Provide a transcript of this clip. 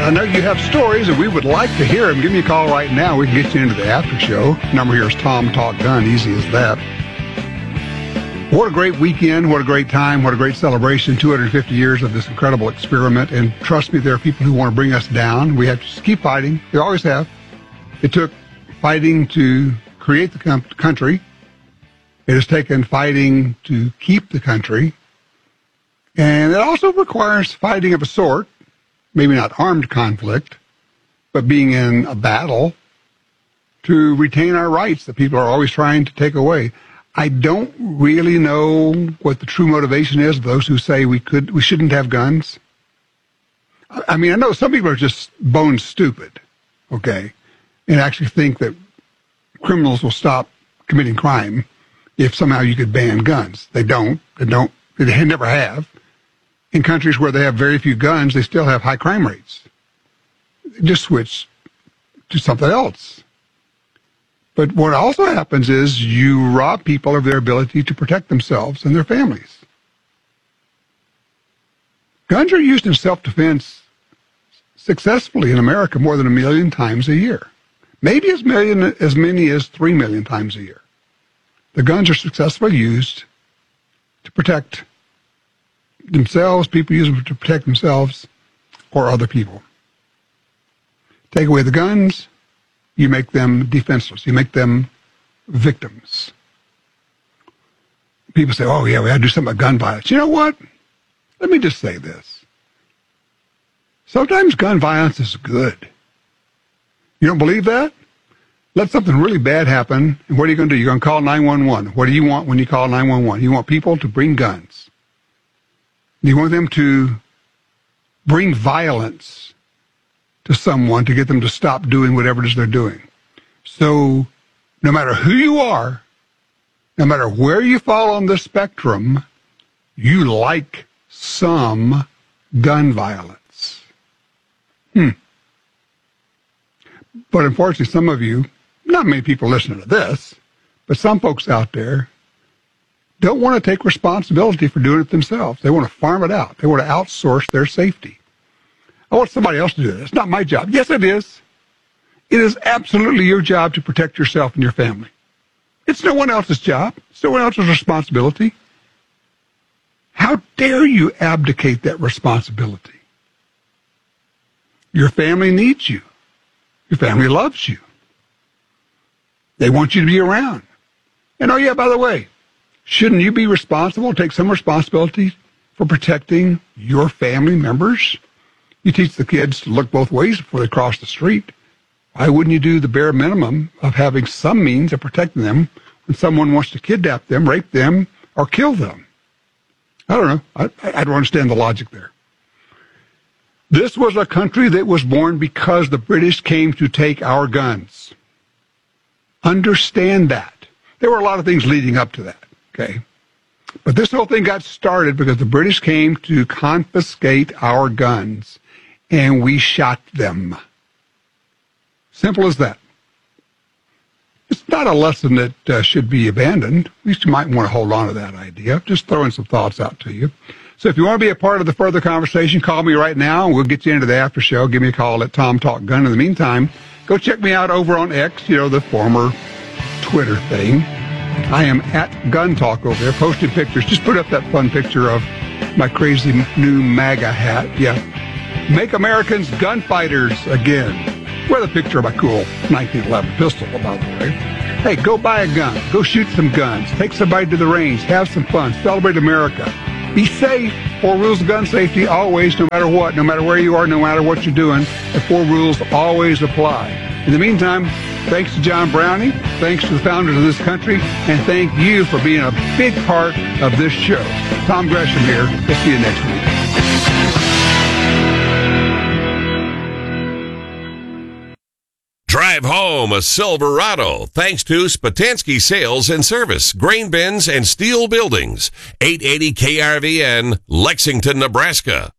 I know you have stories, and we would like to hear them. Give me a call right now. We can get you into the after show. Number here is Tom Talk Gun. Easy as that. What a great weekend. What a great time. What a great celebration. 250 years of this incredible experiment. And trust me, there are people who want to bring us down. We have to just keep fighting. We always have. It took fighting to create the country. It has taken fighting to keep the country. And it also requires fighting of a sort, maybe not armed conflict, but being in a battle to retain our rights that people are always trying to take away. I don't really know what the true motivation is of those who say we shouldn't have guns. I mean, I know some people are just bone stupid, okay, and actually think that criminals will stop committing crime if somehow you could ban guns. They don't. They never have. In countries where they have very few guns, they still have high crime rates. Just switch to something else. But what also happens is you rob people of their ability to protect themselves and their families. Guns are used in self-defense successfully in America more than 1 million times a year. Maybe as many as 3 million times a year. The guns are successfully used to protect themselves. People use them to protect themselves or other people. Take away the guns, you make them defenseless. You make them victims. People say, oh, yeah, we have to do something about gun violence. You know what? Let me just say this. Sometimes gun violence is good. You don't believe that? Let something really bad happen, and what are you going to do? You're going to call 911. What do you want when you call 911? You want people to bring guns. You want them to bring violence to someone to get them to stop doing whatever it is they're doing. So no matter who you are, no matter where you fall on the spectrum, you like some gun violence. But unfortunately, some of you, not many people listening to this, but some folks out there don't want to take responsibility for doing it themselves. They want to farm it out. They want to outsource their safety. I want somebody else to do it. It's not my job. Yes, it is. It is absolutely your job to protect yourself and your family. It's no one else's job. It's no one else's responsibility. How dare you abdicate that responsibility? Your family needs you. Your family loves you. They want you to be around. And oh yeah, by the way, shouldn't you be responsible, take some responsibility for protecting your family members? You teach the kids to look both ways before they cross the street. Why wouldn't you do the bare minimum of having some means of protecting them when someone wants to kidnap them, rape them, or kill them? I don't know. I don't understand the logic there. This was a country that was born because the British came to take our guns. Understand that. There were a lot of things leading up to that, okay? But this whole thing got started because the British came to confiscate our guns, and we shot them. Simple as that. It's not a lesson that should be abandoned. At least you might want to hold on to that idea. Just throwing some thoughts out to you. So if you want to be a part of the further conversation, call me right now, and we'll get you into the after show. Give me a call at Tom Talk Gun. In the meantime, go check me out over on X, the former Twitter thing. I am at Gun Talk over there, posting pictures. Just put up that fun picture of my crazy new MAGA hat. Yeah. Make Americans gunfighters again. Wear the picture of my cool 1911 pistol, by the way. Hey, go buy a gun. Go shoot some guns. Take somebody to the range. Have some fun. Celebrate America. Be safe. 4 rules of gun safety always, no matter what, no matter where you are, no matter what you're doing. The 4 rules always apply. In the meantime, thanks to John Browning, thanks to the founders of this country, and thank you for being a big part of this show. Tom Gresham here. We'll see you next week. Drive home a Silverado thanks to Spatansky Sales and Service, grain bins and steel buildings. 880 KRVN, Lexington, Nebraska.